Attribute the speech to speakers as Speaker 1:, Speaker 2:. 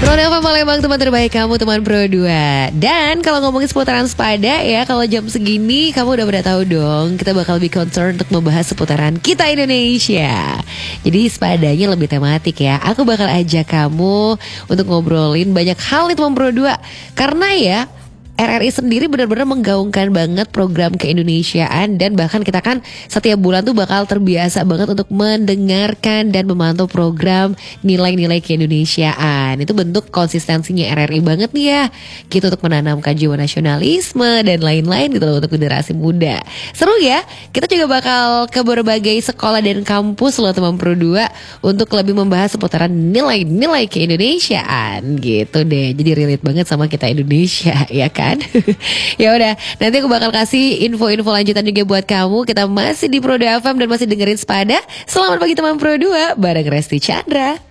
Speaker 1: Roda FM Palembang, teman terbaik kamu, teman Pro 2. Dan kalau ngomongin seputaran Sepada ya, kalau jam segini kamu udah pada tahu dong, kita bakal lebih concern untuk membahas seputaran kita Indonesia. Jadi Sepadanya lebih tematik ya. Aku bakal ajak kamu untuk ngobrolin banyak hal nih teman Pro 2. Karena ya RRI sendiri benar-benar menggaungkan banget program keindonesiaan, dan bahkan kita kan setiap bulan tuh bakal terbiasa banget untuk mendengarkan dan memantau program nilai-nilai keindonesiaan. Itu bentuk konsistensinya RRI banget nih ya, gitu, untuk menanamkan jiwa nasionalisme dan lain-lain gitu loh untuk generasi muda. Seru ya, kita juga bakal ke berbagai sekolah dan kampus loh teman Pro 2 untuk lebih membahas seputaran nilai-nilai keindonesiaan gitu deh. Jadi relate banget sama kita Indonesia ya kan. Ya udah, nanti aku bakal kasih info-info lanjutan juga buat kamu. Kita masih di Pro 2 FM dan masih dengerin Sepada. Selamat pagi teman Pro 2 bareng Resti Chandra.